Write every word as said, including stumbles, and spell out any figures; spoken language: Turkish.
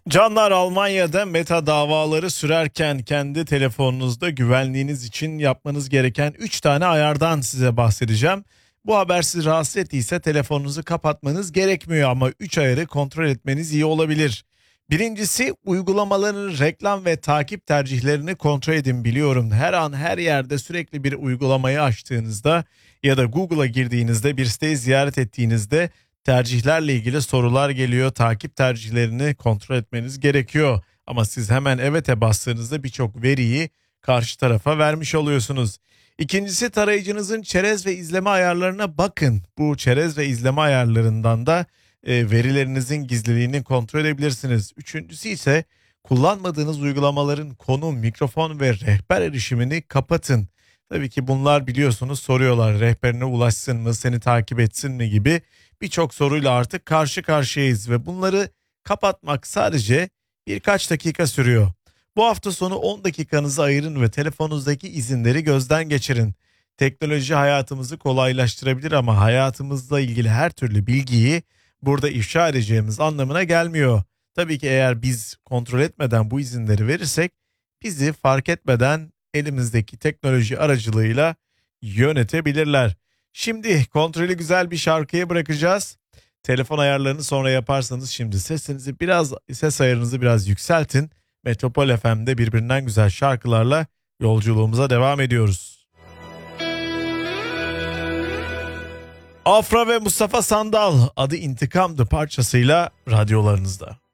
Canlar, Almanya'da Meta davaları sürerken kendi telefonunuzda güvenliğiniz için yapmanız gereken üç tane ayardan size bahsedeceğim. Bu haber sizi rahatsız ettiyse telefonunuzu kapatmanız gerekmiyor ama üç ayarı kontrol etmeniz iyi olabilir. Birincisi, uygulamaların reklam ve takip tercihlerini kontrol edin. Biliyorum, her an her yerde sürekli bir uygulamayı açtığınızda ya da Google'a girdiğinizde, bir siteyi ziyaret ettiğinizde tercihlerle ilgili sorular geliyor. Takip tercihlerini kontrol etmeniz gerekiyor. Ama siz hemen evet'e bastığınızda birçok veriyi karşı tarafa vermiş oluyorsunuz. İkincisi, tarayıcınızın çerez ve izleme ayarlarına bakın. Bu çerez ve izleme ayarlarından da e, verilerinizin gizliliğini kontrol edebilirsiniz. Üçüncüsü ise kullanmadığınız uygulamaların konum, mikrofon ve rehber erişimini kapatın. Tabii ki bunlar, biliyorsunuz, soruyorlar, rehberine ulaşsın mı, seni takip etsin mi gibi birçok soruyla artık karşı karşıyayız ve bunları kapatmak sadece birkaç dakika sürüyor. Bu hafta sonu on dakikanızı ayırın ve telefonunuzdaki izinleri gözden geçirin. Teknoloji hayatımızı kolaylaştırabilir ama hayatımızla ilgili her türlü bilgiyi burada ifşa edeceğimiz anlamına gelmiyor. Tabii ki eğer biz kontrol etmeden bu izinleri verirsek bizi fark etmeden elimizdeki teknoloji aracılığıyla yönetebilirler. Şimdi kontrolü güzel bir şarkıya bırakacağız. Telefon ayarlarını sonra yaparsanız şimdi sesinizi biraz, ses ayarınızı biraz yükseltin. Metropol F M'de birbirinden güzel şarkılarla yolculuğumuza devam ediyoruz. Afra ve Mustafa Sandal, Adı İntikam'dı parçasıyla radyolarınızda.